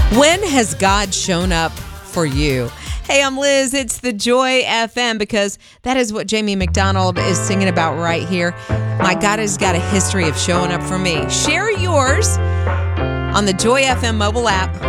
When has God shown up for you? Hey, I'm Liz. It's the Joy FM because that is what Jamie McDonald is singing about right here. My God has got a history of showing up for me. Share yours on the Joy FM mobile app